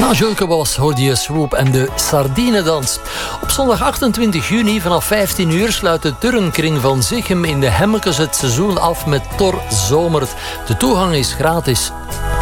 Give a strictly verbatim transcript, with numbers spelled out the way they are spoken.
Na Julke was hoorde je Swoop en de Sardinendans. Op zondag achtentwintig juni vanaf vijftien uur sluit de turnkring van Zichem in de Hemmekes het seizoen af met Tor Zomert. De toegang is gratis.